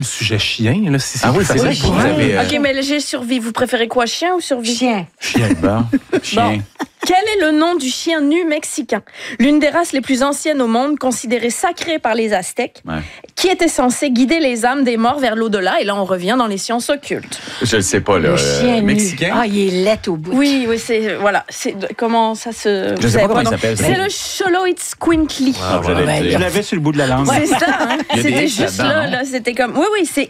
Sujet chien, là, si c'est Ah oui, c'est vrai facile que pour vous avez... OK, mais j'ai survie. Vous préférez quoi, chien ou survie? Chien. Chien. Bon, chien. Bon. Quel est le nom du chien nu mexicain? L'une des races les plus anciennes au monde, considérée sacrée par les Aztèques, qui était censée guider les âmes des morts vers l'au-delà. Et là, on revient dans les sciences occultes. Je le sais pas, là. Le chien Mexicain? nu. Ah, il est laid au bout. Oui, c'est... Voilà. Comment ça se... Je sais pas comment il s'appelle. C'est le Xoloitzcuintli. J'allais Je l'avais sur le bout de la langue. C'est ça, hein? Il y a des C'était X juste là-dedans, là, c'était comme... Oui, c'est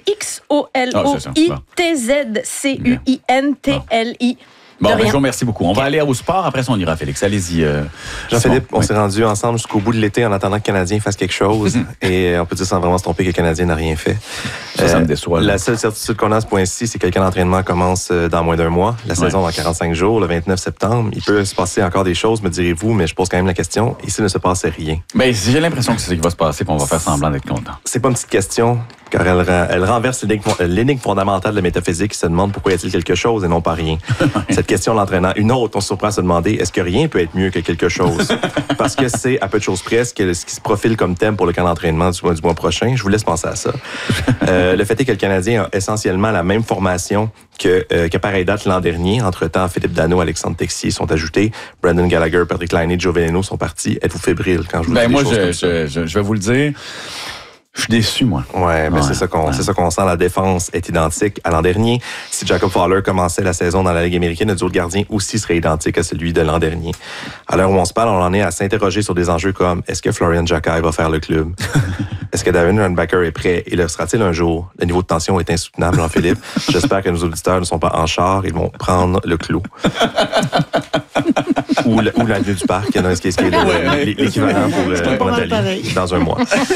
Xoloitzcuintli. Bon, De ben, je rien. vous remercie beaucoup. On va aller au sport. Après ça, on ira, Félix. Allez-y. Jean-Philippe, Simon. on s'est rendu ensemble jusqu'au bout de l'été en attendant que le Canadien fasse quelque chose. Et on peut dire sans vraiment se tromper que le Canadien n'a rien fait. Ça me déçoit. Là. La seule certitude qu'on a à ce point-ci, c'est que le camp d'entraînement commence dans moins d'un mois. La saison dans 45 jours, le 29 septembre. Il peut se passer encore des choses, me direz-vous, mais je pose quand même la question. Ici, il ne se passait rien. Ben, j'ai l'impression que c'est ce qui va se passer, puis on va faire semblant d'être content. C'est pas une petite question, car elle renverse l'énigme fondamentale de la métaphysique qui se demande pourquoi y a-t-il quelque chose et non pas rien. Cette question l'entraînant une autre, on se surprend à se demander est-ce que rien peut être mieux que quelque chose? Parce que c'est à peu de choses près ce qui se profile comme thème pour le camp d'entraînement du mois prochain. Je vous laisse penser à ça. Le fait est que le Canadien a essentiellement la même formation que pareille date l'an dernier. Entre-temps, Philippe Danault, Alexandre Texier sont ajoutés. Brandon Gallagher, Patrick Laine, Joe Veleno sont partis. Êtes-vous fébrile quand je vous dis des choses comme ça? Je vais vous le dire. Je suis déçu, moi. Ouais, mais c'est ça qu'on sent. La défense est identique à l'an dernier. Si Jacob Fowler commençait la saison dans la Ligue américaine, le duo de gardien aussi serait identique à celui de l'an dernier. À l'heure où on se parle, on en est à s'interroger sur des enjeux comme est-ce que Florian Jacquet va faire le club? Est-ce que Darren Runbacker est prêt? Et le sera-t-il un jour? Le niveau de tension est insoutenable, Jean-Philippe. J'espère que nos auditeurs ne sont pas en char. Ils vont prendre le clou. ou l'avenue du parc. Est-ce qu'il y a l'équivalent pour Nathalie dans un mois?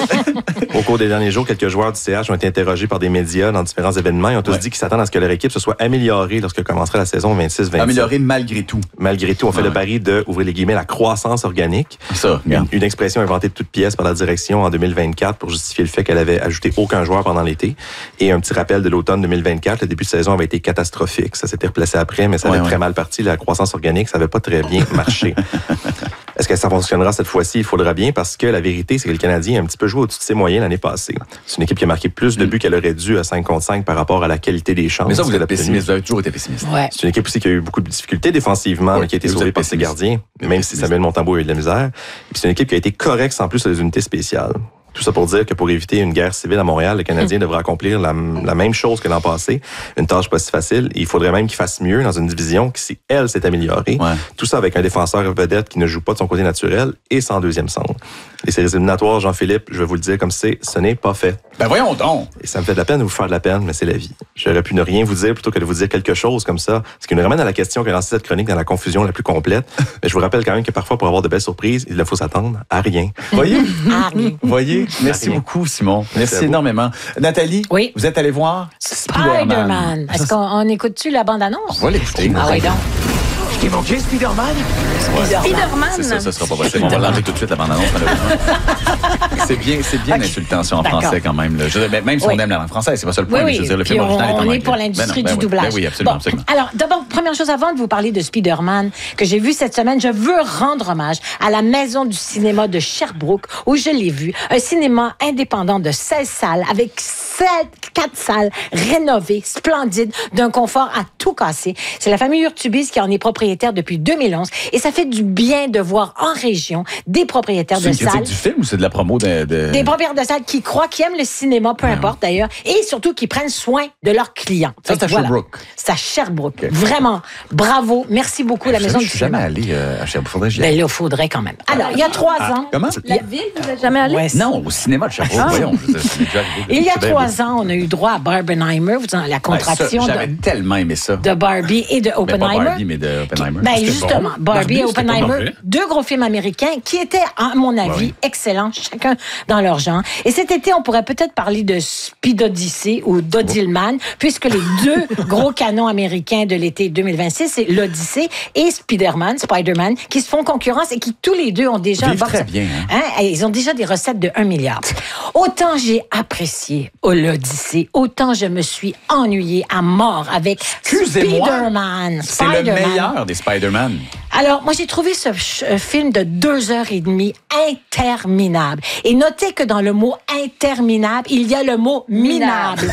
Au cours des derniers jours, quelques joueurs du CH ont été interrogés par des médias dans différents événements. Ils ont tous dit qu'ils s'attendent à ce que leur équipe se soit améliorée lorsque commencera la saison 26-27. Améliorée malgré tout. Malgré tout, on fait le pari de, ouvrir les guillemets, la croissance organique. Ça, une expression inventée de toutes pièces par la direction en 2024 pour justifier le fait qu'elle avait ajouté aucun joueur pendant l'été. Et un petit rappel de l'automne 2024, le début de saison avait été catastrophique. Ça s'était replacé après, mais ça avait très mal parti. La croissance organique, ça n'avait pas très bien marché. Est-ce que ça fonctionnera cette fois-ci? Il faudra bien, parce que la vérité, c'est que le Canadien a un petit peu joué au-dessus de ses moyens l'année passée. C'est une équipe qui a marqué plus de buts qu'elle aurait dû à 5 contre 5 par rapport à la qualité des chances. Mais ça, vous êtes pessimiste. Vous avez toujours été pessimiste. Ouais. C'est une équipe aussi qui a eu beaucoup de difficultés défensivement, mais qui a été sauvée par ses gardiens, même si Samuel Montembeault a eu de la misère. Et puis c'est une équipe qui a été correcte sans plus sur les unités spéciales. Tout ça pour dire que pour éviter une guerre civile à Montréal, le Canadien devrait accomplir la même chose que l'an passé. Une tâche pas si facile. Et il faudrait même qu'il fasse mieux dans une division qui, si elle, s'est améliorée. Ouais. Tout ça avec un défenseur vedette qui ne joue pas de son côté naturel et sans deuxième centre. Les séries éliminatoires, Jean-Philippe, je vais vous le dire comme c'est, ce n'est pas fait. Ben voyons donc! Et ça me fait de la peine de vous faire de la peine, mais c'est la vie. J'aurais pu ne rien vous dire plutôt que de vous dire quelque chose comme ça. Ce qui nous ramène à la question qui a lancé cette chronique dans la confusion la plus complète. Mais je vous rappelle quand même que parfois, pour avoir de belles surprises, il ne faut s'attendre à rien. Voyez? Voyez? Merci beaucoup, Simon. Merci énormément. Nathalie, oui. Vous êtes allée voir Spider-Man. Est-ce qu'on écoute-tu la bande-annonce? On va l'écouter. Ah oui, donc. Je t'ai manqué, Spider-Man? Spider-Man. C'est ça sera pas possible. On va l'enlever tout de suite, la bande-annonce, malheureusement. C'est bien l'insultant en français, quand même. Là. Même si on aime la langue française, c'est pas ça le point. Oui, mais je veux dire, le film original est en on anglais. est pour l'industrie du doublage. Oui, absolument, absolument. Alors, d'abord, première chose, avant de vous parler de Spider-Man, que j'ai vu cette semaine, je veux rendre hommage à la Maison du cinéma de Sherbrooke, où je l'ai vu. Un cinéma indépendant de 16 salles, avec 4 salles rénovées, splendides, d'un confort à tout casser. C'est la famille Urtubis qui en est propriétaire depuis 2011. Et ça fait du bien de voir en région des propriétaires de salles. C'est une critique du film ou c'est de la promo de... Des propriétaires de salles qui croient, qui aiment le cinéma, peu importe d'ailleurs, et surtout qui prennent soin de leurs clients. Ça, c'est à Sherbrooke. C'est à Sherbrooke. Okay. Vraiment, bravo. Merci beaucoup, la Maison du cinéma. Je suis jamais allé à Sherbrooke. Faudrait que j'y aille. Ben là, il faudrait quand même. Alors, il y a 3 ans... Comment? La ville, vous n'êtes jamais allé? Ouais, non, au cinéma de Sherbrooke, voyons. Il y a 3 ans, on a eu droit à Barbenheimer, la contraction j'avais tellement aimé ça. De Barbie et de Oppenheimer. Pas Barbie, mais de Oppenheimer. Ben justement, Barbie et Oppenheimer, 2 gros films américains qui étaient, à mon avis, excellents, chacun dans leur genre. Et cet été, on pourrait peut-être parler de Speed Odyssey ou d'Odilman, puisque les 2 gros canons américains de l'été 2026, c'est l'Odyssée et Spider-Man, qui se font concurrence et qui tous les 2 ont déjà... très bien. Hein? Ils ont déjà des recettes de 1 milliard. Autant j'ai apprécié l'Odyssée, autant je me suis ennuyée à mort avec Spider-Man. C'est le meilleur des Spider-Man. Alors, moi, j'ai trouvé ce film de 2h30 interminable. Et notez que dans le mot interminable, il y a le mot minable.